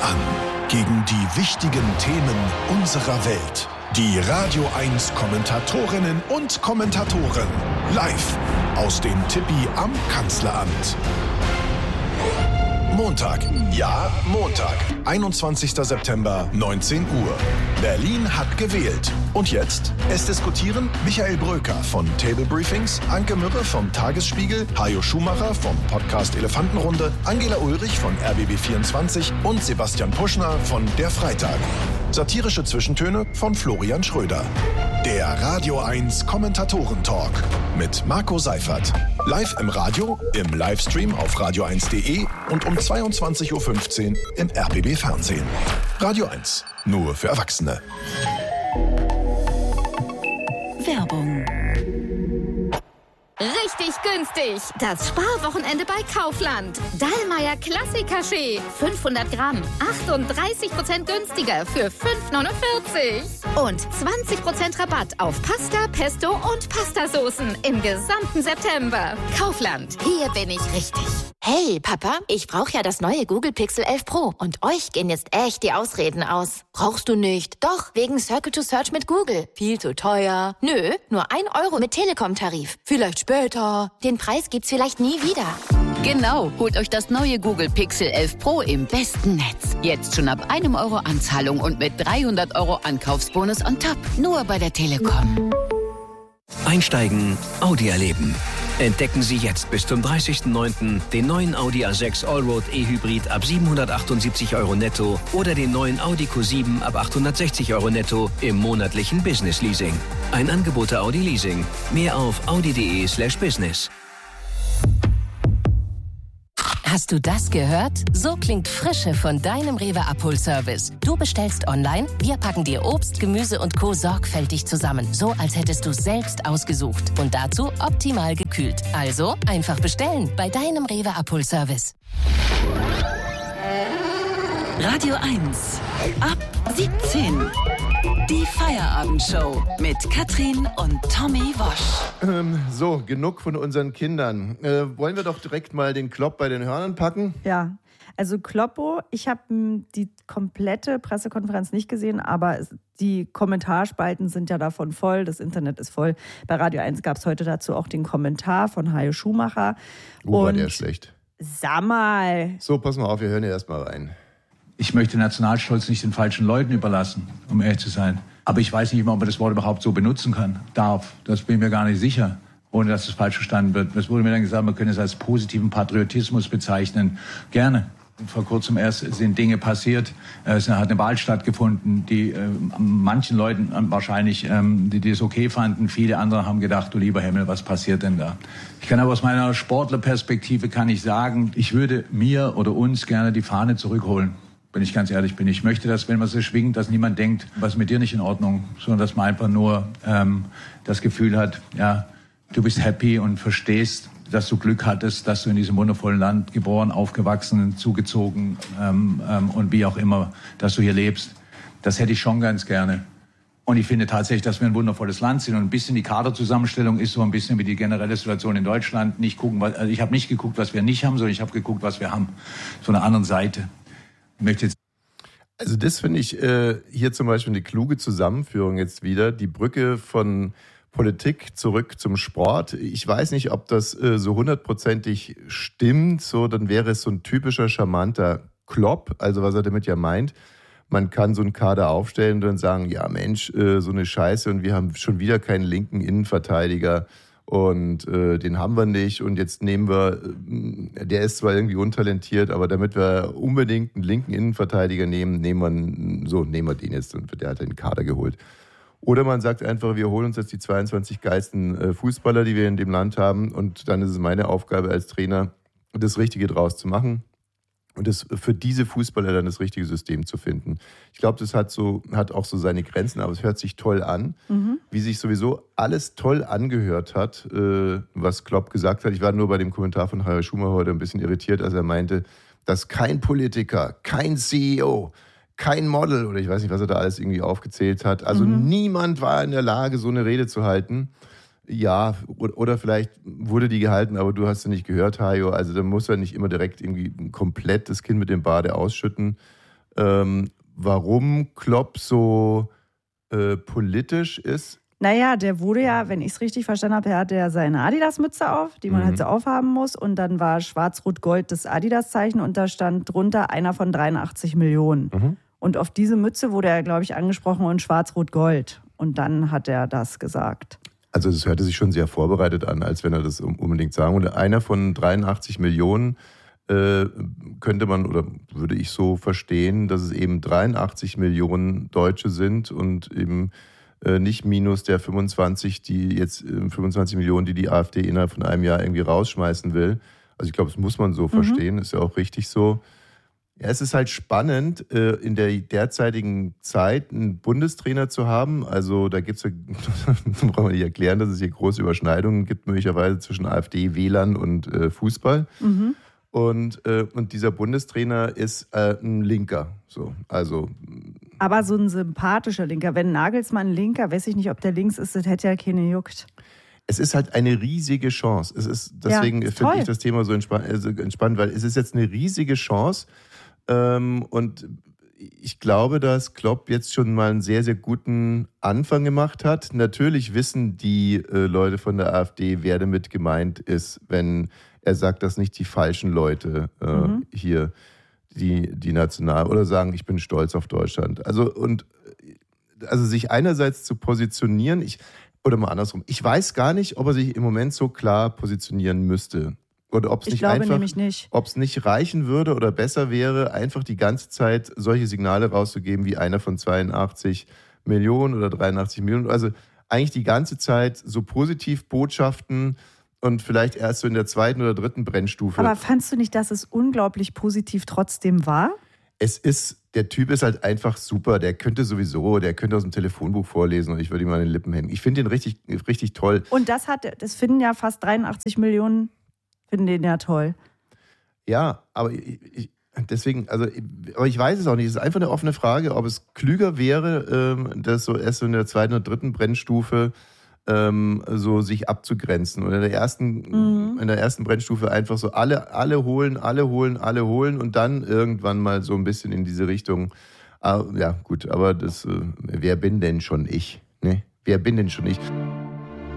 an. Gegen die wichtigen Themen unserer Welt. Die Radio 1 Kommentatorinnen und Kommentatoren. Live aus dem Tippi am Kanzleramt. Montag, ja Montag, 21. September, 19 Uhr. Berlin hat gewählt. Und jetzt? Es diskutieren Michael Bröker von Table Briefings, Anke Mürre vom Tagesspiegel, Hajo Schumacher vom Podcast Elefantenrunde, Angela Ulrich von RBB24 und Sebastian Puschner von Der Freitag. Satirische Zwischentöne von Florian Schröder. Der Radio 1 Kommentatoren-Talk mit Marco Seifert. Live im Radio, im Livestream auf radio1.de und um 22.15 Uhr im RBB Fernsehen. Radio 1, nur für Erwachsene. Werbung. Richtig günstig. Das Sparwochenende bei Kaufland. Dallmayr Klassik-Kaffee. 500 Gramm. 38% günstiger für 5,49. Und 20% Rabatt auf Pasta, Pesto und Pastasoßen im gesamten September. Kaufland. Hier bin ich richtig. Hey, Papa, ich brauche ja das neue Google Pixel 11 Pro. Und euch gehen jetzt echt die Ausreden aus. Brauchst du nicht? Doch, wegen Circle to Search mit Google. Viel zu teuer. Nö, nur 1 Euro mit Telekom-Tarif. Vielleicht später. Den Preis gibt's vielleicht nie wieder. Genau, holt euch das neue Google Pixel 11 Pro im besten Netz. Jetzt schon ab 1 Euro Anzahlung und mit 300 Euro Ankaufsbonus on top. Nur bei der Telekom. Einsteigen, Audi erleben. Entdecken Sie jetzt bis zum 30.09. den neuen Audi A6 Allroad E-Hybrid ab 778 Euro netto oder den neuen Audi Q7 ab 860 Euro netto im monatlichen Business Leasing. Ein Angebot der Audi Leasing. Mehr auf audi.de/business. Hast du das gehört? So klingt Frische von deinem Rewe-Abholservice. Du bestellst online, wir packen dir Obst, Gemüse und Co. sorgfältig zusammen. So, als hättest du es selbst ausgesucht. Und dazu optimal gekühlt. Also einfach bestellen bei deinem Rewe-Abholservice. Radio 1. Ab 17. Die Feierabendshow mit Katrin und Tommy Wosch. So, genug von unseren Kindern. Wollen wir doch direkt mal den Klopp bei den Hörnern packen? Ja, also Kloppo, ich habe die komplette Pressekonferenz nicht gesehen, aber die Kommentarspalten sind ja davon voll, das Internet ist voll. Bei Radio 1 gab es heute dazu auch den Kommentar von Hajo Schumacher. War der schlecht. Sag mal. So, pass mal auf, wir hören hier erstmal rein. Ich möchte Nationalstolz nicht den falschen Leuten überlassen, um ehrlich zu sein. Aber ich weiß nicht mal, ob man das Wort überhaupt so benutzen darf. Das bin ich mir gar nicht sicher, ohne dass es falsch verstanden wird. Es wurde mir dann gesagt, man könne es als positiven Patriotismus bezeichnen. Gerne. Vor kurzem erst sind Dinge passiert. Es hat eine Wahl stattgefunden, die manchen Leuten wahrscheinlich, die es okay fanden. Viele andere haben gedacht, du lieber Himmel, was passiert denn da? Ich kann aber aus meiner Sportlerperspektive kann ich sagen, ich würde mir oder uns gerne die Fahne zurückholen. Wenn ich ganz ehrlich bin. Ich möchte, dass, wenn man sie schwingt, dass niemand denkt, was ist mit dir nicht in Ordnung, sondern dass man einfach nur das Gefühl hat, ja, du bist happy und verstehst, dass du Glück hattest, dass du in diesem wundervollen Land geboren, aufgewachsen, zugezogen und wie auch immer, dass du hier lebst. Das hätte ich schon ganz gerne. Und ich finde tatsächlich, dass wir ein wundervolles Land sind. Und ein bisschen die Kaderzusammenstellung ist so ein bisschen wie die generelle Situation in Deutschland. Ich habe nicht geguckt, was wir nicht haben, sondern ich habe geguckt, was wir haben. Von der anderen Seite. Also das finde ich hier zum Beispiel eine kluge Zusammenführung jetzt wieder. Die Brücke von Politik zurück zum Sport. Ich weiß nicht, ob das so 100%ig stimmt. So, dann wäre es so ein typischer charmanter Klopp. Also was er damit ja meint. Man kann so einen Kader aufstellen und dann sagen, ja Mensch, so eine Scheiße und wir haben schon wieder keinen linken Innenverteidiger. Und den haben wir nicht und jetzt nehmen wir, der ist zwar irgendwie untalentiert, aber damit wir unbedingt einen linken Innenverteidiger nehmen wir den jetzt und der hat den Kader geholt. Oder man sagt einfach, wir holen uns jetzt die 22 geilsten Fußballer, die wir in dem Land haben und dann ist es meine Aufgabe als Trainer, das Richtige draus zu machen und das für diese Fußballer dann das richtige System zu finden. Ich glaube, das hat auch so seine Grenzen, aber es hört sich toll an, wie sich sowieso alles toll angehört hat, was Klopp gesagt hat. Ich war nur bei dem Kommentar von Hajo Schumacher heute ein bisschen irritiert, als er meinte, dass kein Politiker, kein CEO, kein Model oder ich weiß nicht, was er da alles irgendwie aufgezählt hat, also niemand war in der Lage, so eine Rede zu halten. Ja, oder vielleicht wurde die gehalten, aber du hast sie nicht gehört, Hajo. Also da muss er nicht immer direkt irgendwie komplett das Kind mit dem Bade ausschütten. Warum Klopp so politisch ist? Naja, der wurde ja, wenn ich es richtig verstanden habe, er hatte ja seine Adidas-Mütze auf, die man halt so aufhaben muss. Und dann war schwarz-rot-gold das Adidas-Zeichen und da stand drunter einer von 83 Millionen. Und auf diese Mütze wurde er, glaube ich, angesprochen und schwarz-rot-gold. Und dann hat er das gesagt. Also das hörte sich schon sehr vorbereitet an, als wenn er das unbedingt sagen würde. Einer von 83 Millionen könnte man oder würde ich so verstehen, dass es eben 83 Millionen Deutsche sind und eben nicht minus der 25 Millionen, die AfD innerhalb von einem Jahr irgendwie rausschmeißen will. Also ich glaube, das muss man so verstehen, ist ja auch richtig so. Ja, es ist halt spannend, in der derzeitigen Zeit einen Bundestrainer zu haben. Also da gibt es ja, da brauchen wir nicht erklären, dass es hier große Überschneidungen gibt, möglicherweise zwischen AfD, WLAN und Fußball. Und dieser Bundestrainer ist ein Linker. So, also aber so ein sympathischer Linker. Wenn Nagelsmann Linker, weiß ich nicht, ob der links ist, das hätte ja keine juckt. Es ist halt eine riesige Chance. Deswegen finde ich das Thema so entspannt, weil es ist jetzt eine riesige Chance. Und ich glaube, dass Klopp jetzt schon mal einen sehr, sehr guten Anfang gemacht hat. Natürlich wissen die Leute von der AfD, wer damit gemeint ist, wenn er sagt, dass nicht die falschen Leute hier die national oder sagen, ich bin stolz auf Deutschland. Also sich einerseits zu positionieren, oder mal andersrum, ich weiß gar nicht, ob er sich im Moment so klar positionieren müsste. Oder ob es nicht reichen würde oder besser wäre, einfach die ganze Zeit solche Signale rauszugeben, wie einer von 82 Millionen oder 83 Millionen. Also eigentlich die ganze Zeit so positiv Botschaften und vielleicht erst so in der zweiten oder dritten Brennstufe. Aber fandst du nicht, dass es unglaublich positiv trotzdem war? Der Typ ist halt einfach super. Der könnte aus dem Telefonbuch vorlesen und ich würde ihm an den Lippen hängen. Ich finde ihn richtig, richtig toll. Und das finden ja fast 83 Millionen, finden den ja toll. Ja, aber deswegen, aber ich weiß es auch nicht. Es ist einfach eine offene Frage, ob es klüger wäre, das so erst in der zweiten oder dritten Brennstufe so sich abzugrenzen. Und in der ersten Brennstufe einfach so alle holen und dann irgendwann mal so ein bisschen in diese Richtung. Ja, gut, aber wer bin denn schon ich? Ne? Wer bin denn schon ich?